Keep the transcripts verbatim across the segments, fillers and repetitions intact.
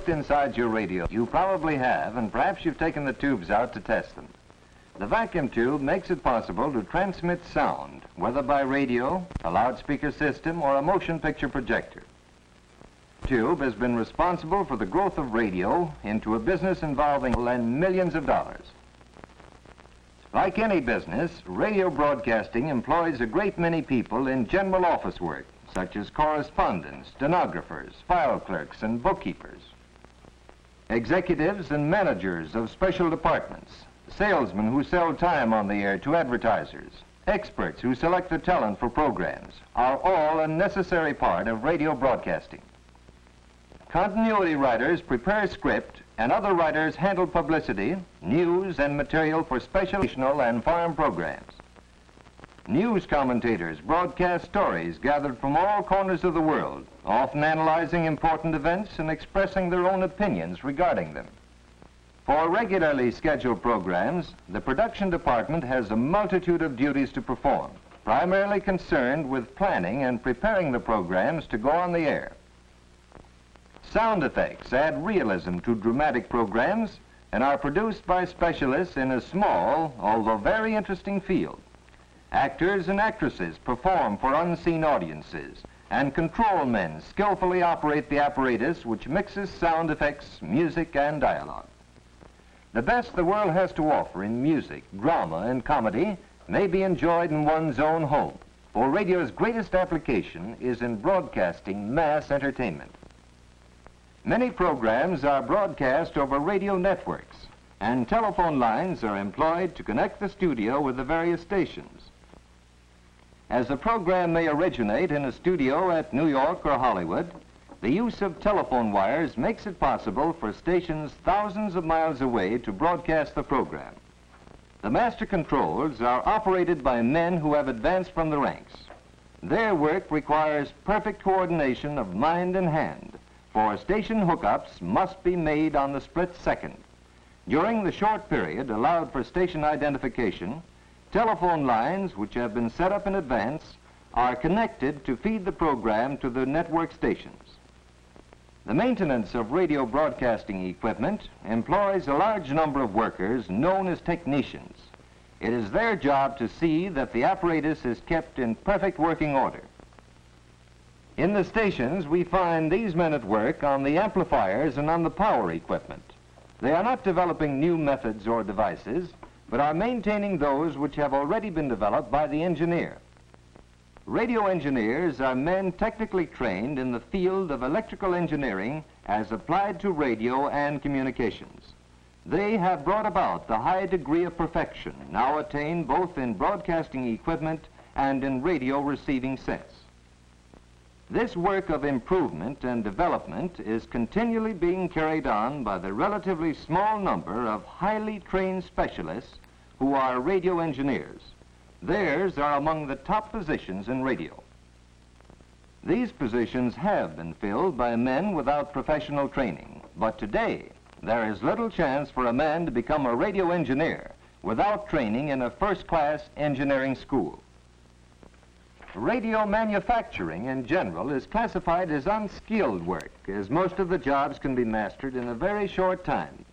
Inside your radio, you probably have, and perhaps you've taken the tubes out to test them. The vacuum tube makes it possible to transmit sound, whether by radio, a loudspeaker system, or a motion picture projector. The tube has been responsible for the growth of radio into a business involving millions of dollars. Like any business, radio broadcasting employs a great many people in general office work, such as correspondents, stenographers, file clerks, and bookkeepers. Executives and managers of special departments, salesmen who sell time on the air to advertisers, experts who select the talent for programs, are all a necessary part of radio broadcasting. Continuity writers prepare script, and other writers handle publicity, news, and material for special and foreign programs. News commentators broadcast stories gathered from all corners of the world, often analyzing important events and expressing their own opinions regarding them. For regularly scheduled programs, the production department has a multitude of duties to perform, primarily concerned with planning and preparing the programs to go on the air. Sound effects add realism to dramatic programs and are produced by specialists in a small, although very interesting field. Actors and actresses perform for unseen audiences, and control men skillfully operate the apparatus which mixes sound effects, music, and dialogue. The best the world has to offer in music, drama, and comedy may be enjoyed in one's own home, for radio's greatest application is in broadcasting mass entertainment. Many programs are broadcast over radio networks, and telephone lines are employed to connect the studio with the various stations. As a program may originate in a studio at New York or Hollywood, the use of telephone wires makes it possible for stations thousands of miles away to broadcast the program. The master controls are operated by men who have advanced from the ranks. Their work requires perfect coordination of mind and hand, for station hookups must be made on the split second. During the short period allowed for station identification, telephone lines, which have been set up in advance, are connected to feed the program to the network stations. The maintenance of radio broadcasting equipment employs a large number of workers known as technicians. It is their job to see that the apparatus is kept in perfect working order. In the stations, we find these men at work on the amplifiers and on the power equipment. They are not developing new methods or devices, but are maintaining those which have already been developed by the engineer. Radio engineers are men technically trained in the field of electrical engineering as applied to radio and communications. They have brought about the high degree of perfection now attained both in broadcasting equipment and in radio receiving sets. This work of improvement and development is continually being carried on by the relatively small number of highly trained specialists who are radio engineers. Theirs are among the top positions in radio. These positions have been filled by men without professional training, but today there is little chance for a man to become a radio engineer without training in a first-class engineering school. Radio manufacturing in general is classified as unskilled work, as most of the jobs can be mastered in a very short time.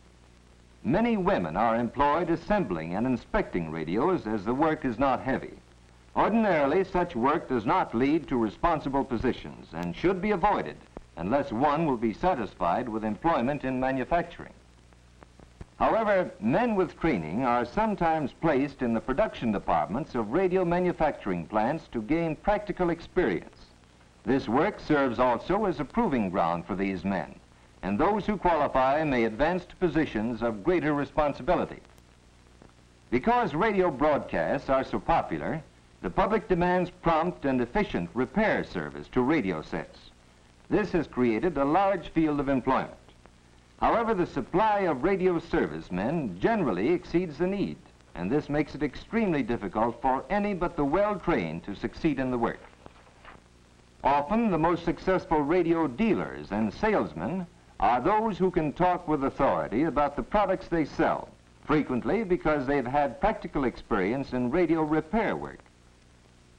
Many women are employed assembling and inspecting radios as the work is not heavy. Ordinarily, such work does not lead to responsible positions and should be avoided unless one will be satisfied with employment in manufacturing. However, men with training are sometimes placed in the production departments of radio manufacturing plants to gain practical experience. This work serves also as a proving ground for these men, and those who qualify may advance to positions of greater responsibility. Because radio broadcasts are so popular, the public demands prompt and efficient repair service to radio sets. This has created a large field of employment. However, the supply of radio servicemen generally exceeds the need, and this makes it extremely difficult for any but the well-trained to succeed in the work. Often, the most successful radio dealers and salesmen are those who can talk with authority about the products they sell, frequently because they've had practical experience in radio repair work.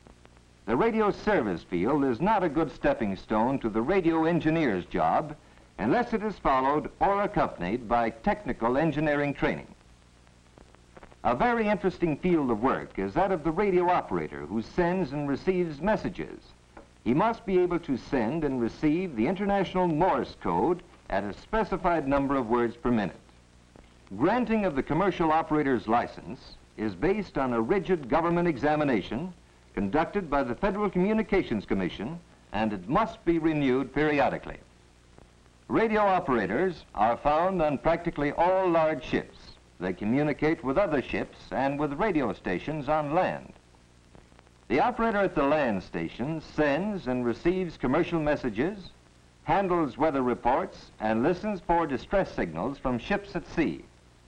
The radio service field is not a good stepping stone to the radio engineer's job, unless it is followed or accompanied by technical engineering training. A very interesting field of work is that of the radio operator who sends and receives messages. He must be able to send and receive the International Morse code at a specified number of words per minute. Granting of the commercial operator's license is based on a rigid government examination conducted by the Federal Communications Commission, and it must be renewed periodically. Radio operators are found on practically all large ships. They communicate with other ships and with radio stations on land. The operator at the land station sends and receives commercial messages, handles weather reports, and listens for distress signals from ships at sea.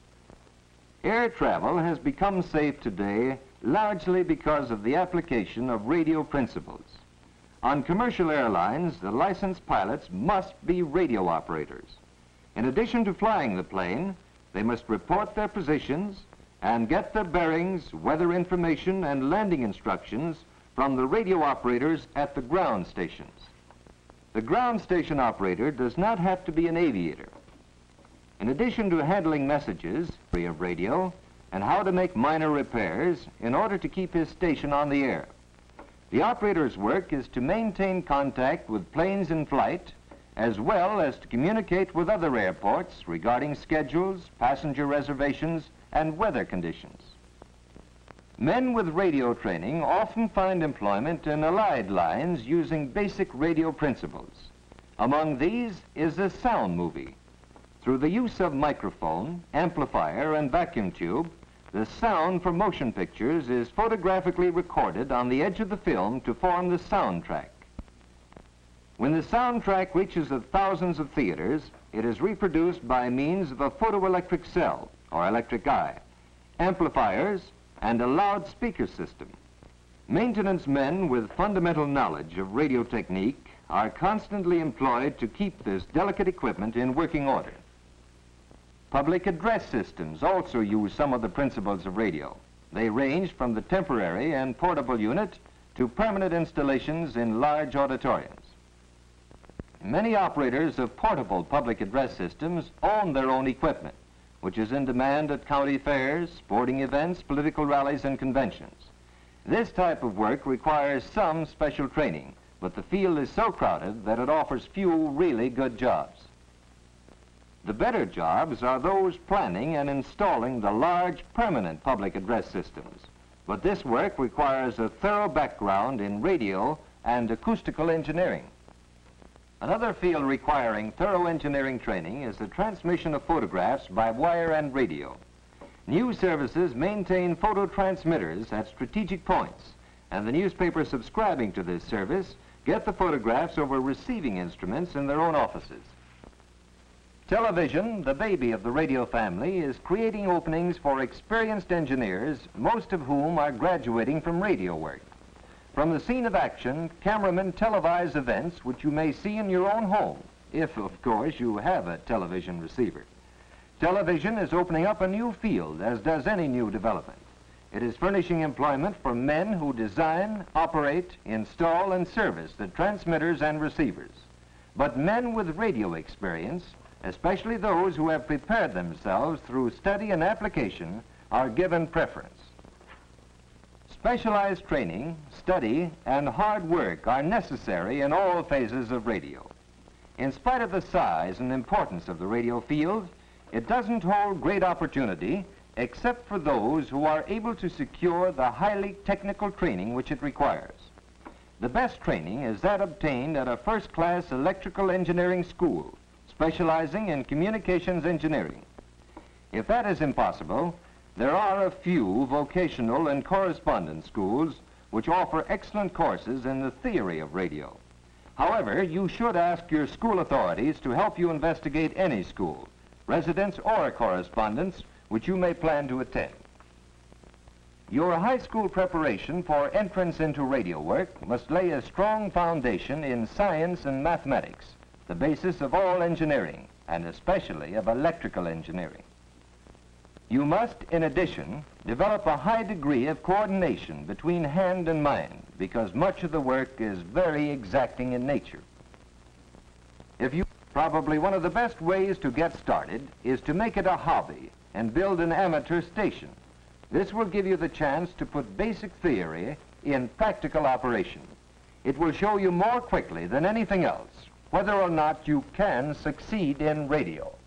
Air travel has become safe today largely because of the application of radio principles. On commercial airlines, the licensed pilots must be radio operators. In addition to flying the plane, they must report their positions and get their bearings, weather information, and landing instructions from the radio operators at the ground stations. The ground station operator does not have to be an aviator. In addition to handling messages of radio and how to make minor repairs in order to keep his station on the air, the operator's work is to maintain contact with planes in flight, as well as to communicate with other airports regarding schedules, passenger reservations, and weather conditions. Men with radio training often find employment in allied lines using basic radio principles. Among these is the sound movie. Through the use of microphone, amplifier, and vacuum tube, the sound for motion pictures is photographically recorded on the edge of the film to form the soundtrack. When the soundtrack reaches the thousands of theaters, it is reproduced by means of a photoelectric cell, or electric eye, amplifiers, and a loudspeaker system. Maintenance men with fundamental knowledge of radio technique are constantly employed to keep this delicate equipment in working order. Public address systems also use some of the principles of radio. They range from the temporary and portable unit to permanent installations in large auditoriums. Many operators of portable public address systems own their own equipment, which is in demand at county fairs, sporting events, political rallies, and conventions. This type of work requires some special training, but the field is so crowded that it offers few really good jobs. The better jobs are those planning and installing the large permanent public address systems, but this work requires a thorough background in radio and acoustical engineering. Another field requiring thorough engineering training is the transmission of photographs by wire and radio. News services maintain photo transmitters at strategic points, and the newspapers subscribing to this service get the photographs over receiving instruments in their own offices. Television, the baby of the radio family, is creating openings for experienced engineers, most of whom are graduating from radio work. From the scene of action, cameramen televise events which you may see in your own home, if, of course, you have a television receiver. Television is opening up a new field, as does any new development. It is furnishing employment for men who design, operate, install, and service the transmitters and receivers. But men with radio experience, especially those who have prepared themselves through study and application, are given preference. Specialized training, study, and hard work are necessary in all phases of radio. In spite of the size and importance of the radio field, it doesn't hold great opportunity except for those who are able to secure the highly technical training which it requires. The best training is that obtained at a first-class electrical engineering school, specializing in communications engineering. If that is impossible, there are a few vocational and correspondence schools which offer excellent courses in the theory of radio. However, you should ask your school authorities to help you investigate any school, residence or correspondence, which you may plan to attend. Your high school preparation for entrance into radio work must lay a strong foundation in science and mathematics, the basis of all engineering, and especially of electrical engineering. You must, in addition, develop a high degree of coordination between hand and mind, because much of the work is very exacting in nature. If you Probably one of the best ways to get started is to make it a hobby and build an amateur station. This will give you the chance to put basic theory in practical operation. It will show you more quickly than anything else whether or not you can succeed in radio.